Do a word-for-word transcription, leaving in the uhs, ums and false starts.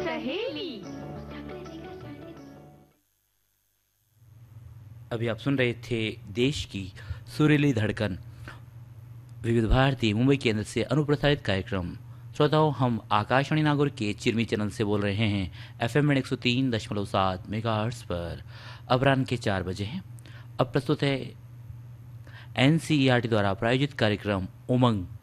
सहेली। अभी आप सुन रहे थे देश की सुरीली धड़कन विविध भारती मुंबई केंद्र से अनुप्रसारित कार्यक्रम। श्रोताओं, हम आकाशवाणी नागौर के चिरमी चैनल से बोल रहे हैं एफएम में एक सौ तीन दशमलव सात मेगाहर्ट्ज पर। अपराह्न के चार बजे हैं। अब प्रस्तुत है एनसीईआरटी द्वारा प्रायोजित कार्यक्रम उमंग